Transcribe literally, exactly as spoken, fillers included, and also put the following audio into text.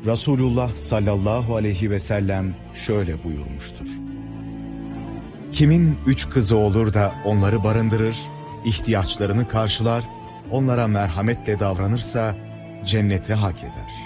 Resulullah sallallahu aleyhi ve sellem şöyle buyurmuştur. Kimin üç kızı olur da onları barındırır, ihtiyaçlarını karşılar, onlara merhametle davranırsa cenneti hak eder.